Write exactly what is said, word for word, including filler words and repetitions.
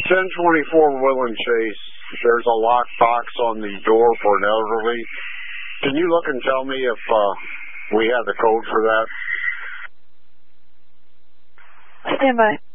ten twenty-four Will and Chase. There's a lock box on the door for an elderly. Can you look and tell me if uh, we have the code for that? Stand by.